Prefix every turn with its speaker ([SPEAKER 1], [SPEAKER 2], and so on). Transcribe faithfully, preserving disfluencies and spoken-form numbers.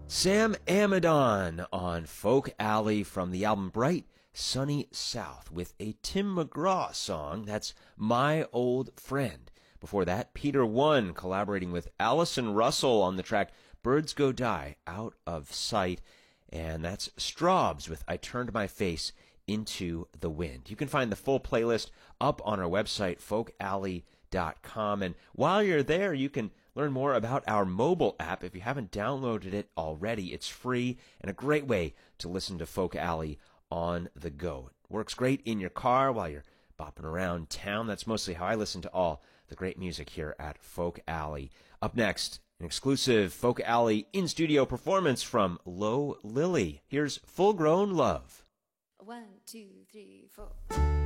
[SPEAKER 1] Sam Amidon on Folk Alley from the album Bright Sunny South with a Tim McGraw song. That's My Old Friend. Before that, Peter One collaborating with Allison Russell on the track Birds Go Die, Out of Sight. And that's Straubs with I Turned My Face Into the Wind. You can find the full playlist up on our website, folk alley dot com. And while you're there, you can learn more about our mobile app. If you haven't downloaded it already, it's free and a great way to listen to Folk Alley on the go. It works great in your car while you're bopping around town. That's mostly how I listen to all the great music here at Folk Alley. Up next, an exclusive Folk Alley in-studio performance from Lo Lily. Here's Full Grown Love.
[SPEAKER 2] One, two, three, four.